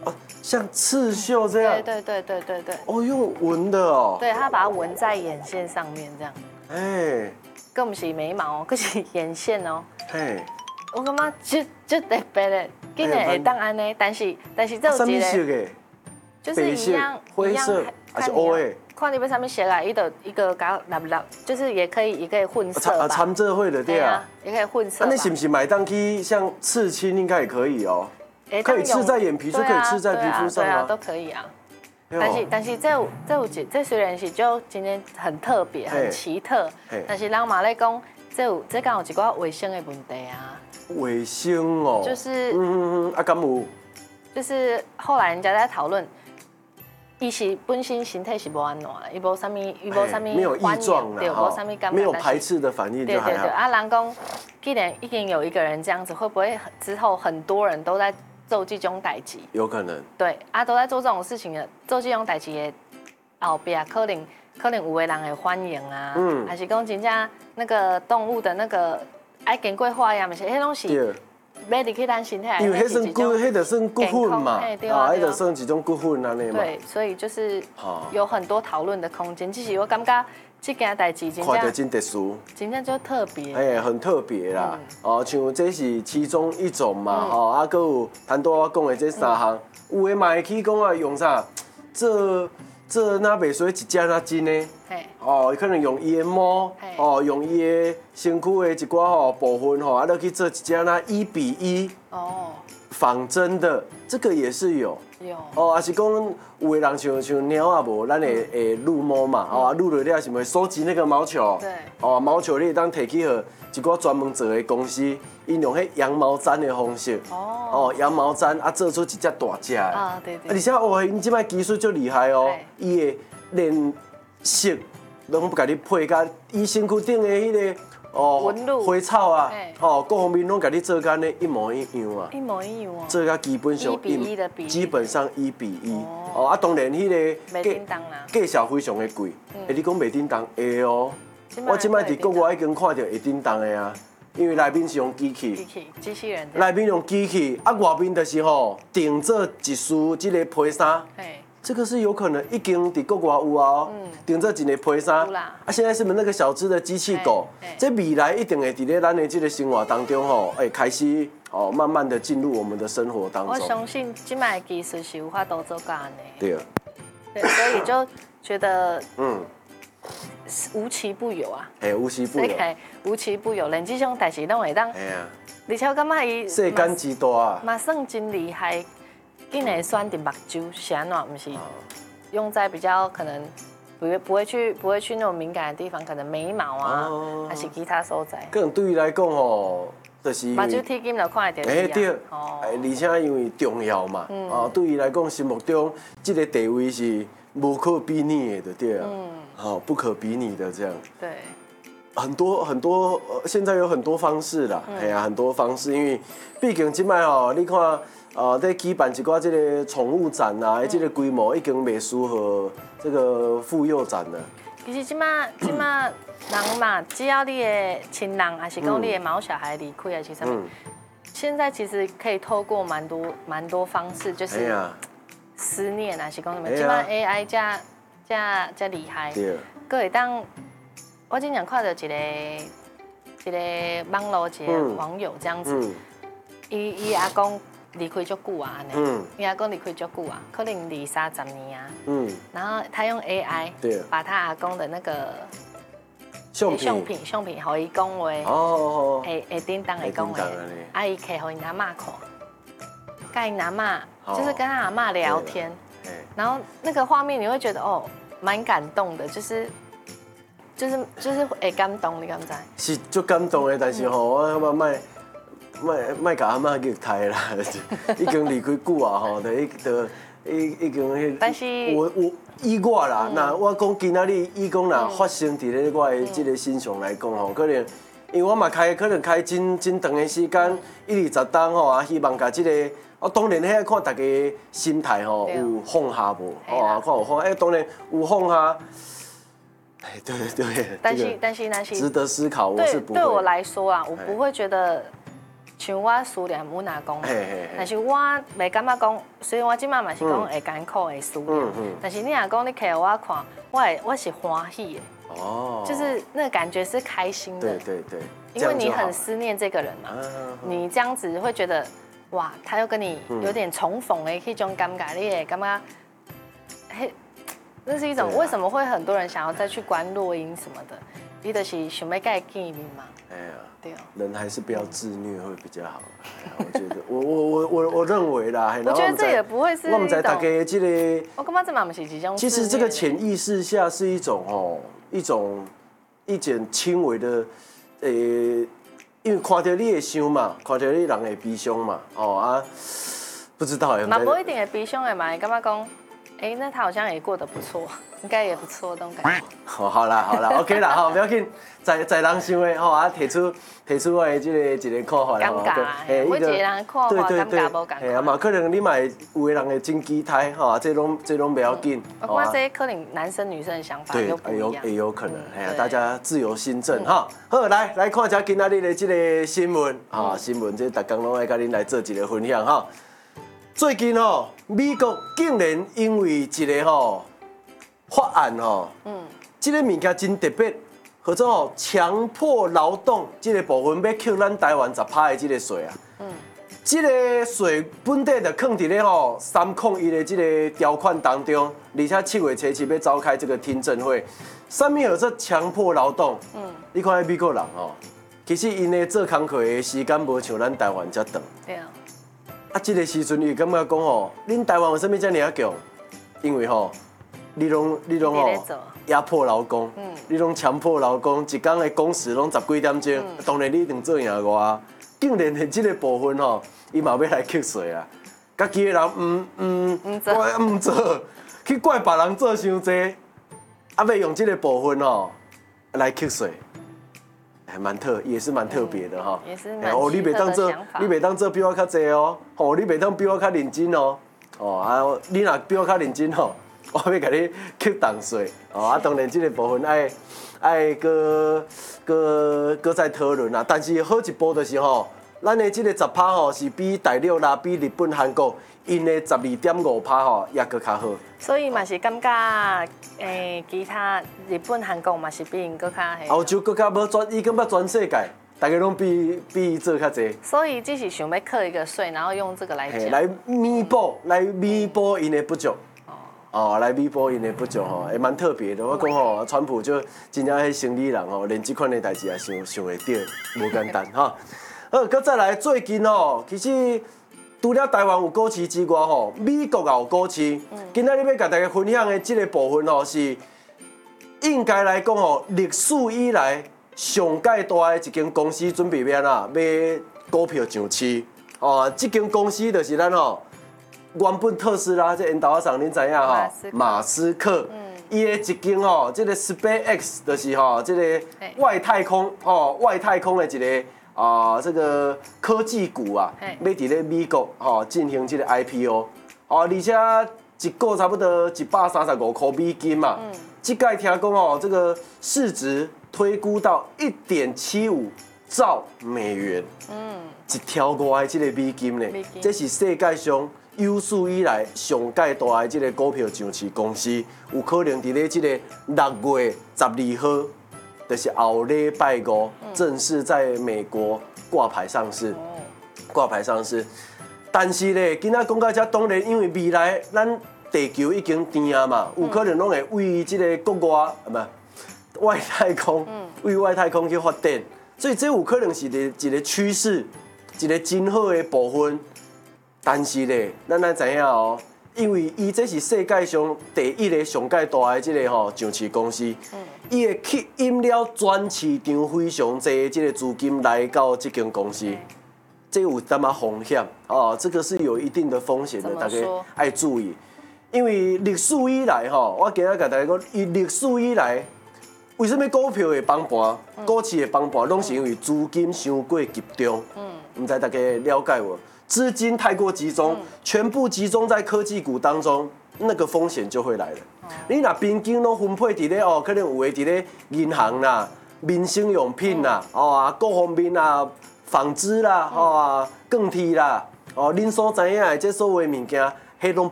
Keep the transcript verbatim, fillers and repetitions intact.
哦，像刺绣这样。 对对对对对对。 哦，用纹的哦。 对，他把它纹在眼线上面这样。 哎。 更不是眉毛，更是眼线哦。 嘿。 我感觉就就特别的，竟然会当安尼，但是但是这有一个，就是一样灰色还是黑的？ 看你要上面写啊，一的一个搞拉不拉，就是也可以也可以混色吧。 掺这会的对啊， 也可以混色。 那你是不是买当去像刺青应该也可以哦？可以刺在眼皮，就可以刺在皮肤上啊，都可以啊。但是但是这这有这虽然是就今天很特别很奇特，但是人嘛在讲这有这刚有一寡卫生的问题啊。 卫生哦， 就是嗯嗯嗯啊，敢有？ 就是后来人家在讨论，伊是本身身体是无安怎，伊无啥物，伊无啥物没有异状对，无啥物感觉， 没有排斥的反应就还好。 对对对，啊，人讲，既然已经有一个人这样子，会不会之后很多人都在做这种代志？ 有可能。 对啊，都在做这种事情的，做这种代志的后边，可能可能有的人会欢迎啊，嗯，还是讲真正那个动物的那个。爱经过化验，咪是迄种是买入去咱身体， 因为迄算骨，迄就算骨粉嘛，啊，迄就算一种骨粉安尼嘛。 对，所以就是有很多讨论的空间。只是我感觉这件代志真正看着真特殊， 真正就特别。 哎，很特别啦。哦，像这是其中一种嘛，吼，啊，搁有谈到我讲的这三项，有的嘛会去讲啊，用啥这。这那袂水一只那针呢？哦，可能用伊的毛，哦，用伊的身躯的一寡吼部分吼，啊，落去做一只那一比一哦，仿真的，这个也是有。有。哦，也是讲有的人像像猫啊无，咱会会撸毛嘛，哦，撸落了是会收集那个毛球。对。哦，毛球你当摕去好一寡专门做的公司，因用迄羊毛毡的方式。哦。哦，羊毛毡啊，做出一只大只的。啊，对对。而且哦，因即摆技术足厉害哦，伊的连色拢不甲你配甲伊身躯顶的迄个哦花草啊，哦各方面拢甲你做甲呢一模一样啊。一模一样啊。做甲基本上一比一的比。基本上一比一。哦啊，当然迄个价价小非常的贵。哎，你讲袂叮当会哦。我即摆伫国外已经看到会叮当的啊。因为内面是用机器， 机器机器人， 内面用机器，啊外面就是吼定做一束这个皮衫，这个是有可能已经伫国外有啊，定做一个皮衫，啊现在是不是那个小只的机器狗？这未来一定会伫咧咱的这个生活当中吼，哎开始哦慢慢的进入我们的生活当中。 我相信即摆技术是有法度做到安尼。 对。 对，所以就觉得嗯。无奇不有啊！ 哎，无奇不有， 无奇不有，连这种代志拢会当。哎呀，而且我感觉伊世间之大啊， 嘛算真厉害，竟然选伫目睭，是安怎？不是用在比较可能不会不会去不会去那种敏感的地方，可能眉毛啊，还是其他所在。 可能对于来讲吼，就是目睭贴金就看得到。 哎对，哦，而且因为重要嘛，啊，对于来讲心目中这个地位是无可比拟的，对啊。嗯。好，不可比拟的这样。对，很多很多，现在有很多方式啦，哎呀，很多方式，因为毕竟即摆哦，你看，呃，在举办一寡这个宠物展啊，这个规模已经袂输和这个妇幼展了。 其实即摆即摆人嘛，只要你的亲人，还是讲你的毛小孩离开，还是什么，现在其实可以透过蛮多蛮多方式，就是思念啊，是讲什么？即摆 A I 加。遮遮厉害，佮会当，我之前看到一个一个网络一个网友这样子，伊伊阿公离开足久啊，安尼，伊阿公离开足久啊，可能二三十年啊，然后他用 A I 把他阿公的那个相相片相片，互伊讲话，哦，会会叮当会讲话，啊伊摕互因阿嬷看，甲因阿嬷就是跟他阿嬷聊天。然后那个画面你会觉得哦，蛮感动的，就是就是就是会感动，你敢知？ 是足感动的，但是吼，我感觉卖卖卖甲阿嬷去刣啦，已经离开久啊吼，就已就已已经迄。 但是我我以我啦，那我讲今仔日以讲啦，发生伫咧我的这个身上来讲吼，可能因为我嘛开可能开真真长的时间，一二十档吼，啊希望甲这个。我当然遐看大家心态吼有放下无，哦，看有放，哎，当然有放下。哎，对对。 但是但是但是。 值得思考，我是不会。 对我来说啊，我不会觉得像我思念阮阿公，但是我袂感觉讲，虽然我即摆嘛是讲会艰苦会思念，但是你若讲你摕我看，我会我是欢喜的。哦，就是那个感觉是开心的。 对对对。 因为你很思念这个人嘛，你这样子会觉得，哇，他又跟你有点重逢的那种感觉，你也感觉，嘿，那是一种为什么会很多人想要再去观落阴什么的，你就是想要跟他见面嘛。哎呀，对哦， 人还是不要自虐会比较好。我觉得，我我我我我认为啦， 我觉得这也不会是。 我们在大家这个， 我感觉这嘛不是一种。 其实这个潜意识下是一种哦，一种一点轻微的。诶，因为看到你会伤嘛，看到你人会悲伤嘛，哦啊，不知道有嘛不一定会悲伤的嘛，你感觉讲，哎，那他好像也过得不错，应该也不错，那种感觉。 好，好啦，好啦 ，OK 啦，好，不要紧，在在人想的吼啊，提出提出我的这个一个看法啦，尴尬，每一个人看法尴尬无尴尬。 啊嘛，可能你嘛有的人会真期待吼啊，这拢这拢不要紧。 我感觉这可能男生女生的想法又不一样。 对，也有可能，哎呀，大家自由心证哈。好，来来看一下今仔日的这个新闻啊，新闻这大家拢爱跟恁来做一个分享哈。最近吼，美国竟然因为一个吼法案吼，嗯，这个物件真特别。或者吼强迫劳动这个部分要扣咱台湾十趴的这个税啊，嗯，这个税本地就放伫咧吼三控一的这个条款当中，而且七月初七要召开这个听证会。什么叫做强迫劳动？嗯，你看美国人吼，其实因的做工课的时间无像咱台湾遮长。对啊。啊，这个时阵伊感觉讲吼，恁台湾为什么遮尔啊强？因为吼，你拢你拢吼。压迫劳工，嗯，你拢强迫劳工，一天的工时拢十几点钟，嗯、当然你一定做赢我。竟然的这个部分吼，伊嘛要来扣税啊！家己的人唔唔我唔做，去怪别人做伤济，啊，要用这个部分吼来扣税，还蛮特，也是蛮特别的哈。 也是蛮奇特的想法。 你袂当做比我较济哦，吼，你袂当比我较认真哦，哦啊，你若比我较认真吼。我要甲你扣重税，哦啊，当然这个部分爱爱搁搁搁再讨论啦。但是好一步就是吼，咱的这个十趴吼是比大陆啦、比日本、韩国因的十二点五趴吼也搁较好。 所以嘛是感觉诶，其他日本、韩国嘛是比因搁较迄。 欧洲搁较无全，伊感觉全世界大家拢比比伊做较济。 所以只是想要扣一个税，然后用这个来讲。 来弥补，来弥补因的不足。哦，来弥补因的不足吼，也蛮特别的。我讲吼，川普就真正迄生理人吼，连这款的代志也想想会到，无简单哈。好，搁再来最近吼，其实除了台湾有股市之外吼，美国也有股市。今仔日要甲大家分享的这个部分吼，是应该来讲吼，历史以来上界大的一间公司准备要哪买股票上市。哦，这间公司就是咱吼。原本特斯拉这因头仔上恁知影吼，马斯克，伊的一间吼，这个 SpaceX 就是吼，这个外太空哦，外太空的一个啊，这个科技股啊，要伫咧美国吼进行这个 I P O， 哦，而且一个差不多一百三十五块美金嘛，这届听讲哦，这个市值推估到一点七五兆美元，嗯，一条外的这个美金呢，这是世界上。有史以来上界大的这个股票上市公司，有可能伫咧这个六月十二号，就是后礼拜五正式在美国挂牌上市。挂牌上市，但是咧，今仔讲到这，当然因为未来咱地球已经甜啊嘛，有可能拢会为这个国外啊不外太空，为外太空去发展，所以这有可能是一个一个趋势，一个真好的部分。但是咧，咱咱知影哦，因为伊这是世界上第一个上界大的这个吼上市公司，伊会吸引了全市场非常侪的这个资金来到这间公司，这有淡仔风险哦，这个是有一定的风险的，大家爱注意。因为历史以来吼，我今仔甲大家讲，以历史以来，为什么股票会崩盘，股市会崩盘，拢是因为资金伤过集中。嗯，唔知大家了解无？资金太过集中，全部集中在科技股当中，那个风险就会来了。你若边境拢分配伫咧哦，可能有诶伫咧银行啦、民生用品啦、哦啊各方面啊、 纺织啦，吼啊，钢铁啦，哦，恁所知影的这所有的物件，迄拢